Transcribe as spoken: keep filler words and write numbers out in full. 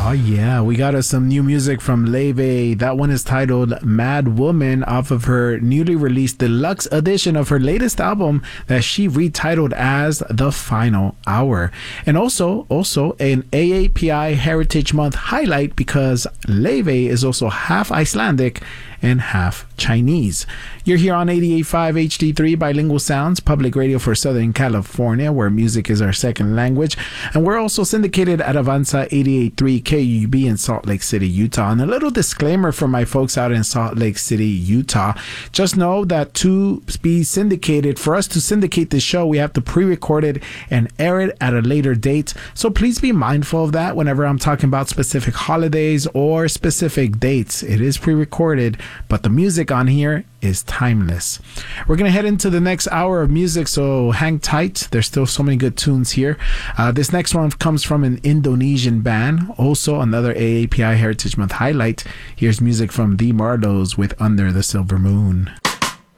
Oh yeah, we got us some new music from Leve. That one is titled Mad Woman off of her newly released deluxe edition of her latest album that she retitled as The Final Hour. And also, also an A A P I Heritage Month highlight because Leve is also half Icelandic and half Chinese. You're here on eighty-eight point five H D three Bilingual Sounds, public radio for Southern California, where music is our second language. And we're also syndicated at Avanza eighty-eight point three K U B in Salt Lake City, Utah. And a little disclaimer for my folks out in Salt Lake City, Utah. Just know that to be syndicated, for us to syndicate this show, we have to pre-record it and air it at a later date. So please be mindful of that whenever I'm talking about specific holidays or specific dates. It is pre-recorded, but the music on here is timeless. We're going to head into the next hour of music, so hang tight. There's still so many good tunes here. Uh, this next one comes from an Indonesian band, also another A A P I Heritage Month highlight. Here's music from The Marlos with Under the Silver Moon.